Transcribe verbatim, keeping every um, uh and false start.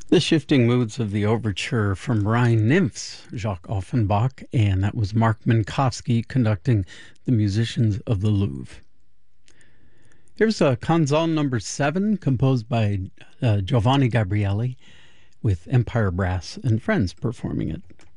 The Shifting Moods of the Overture from Rhine Nymphs, Jacques Offenbach, and that was Mark Minkowski conducting the musicians of the Louvre. Here's a Canzone number seven, composed by uh, Giovanni Gabrieli, with Empire Brass and Friends performing it.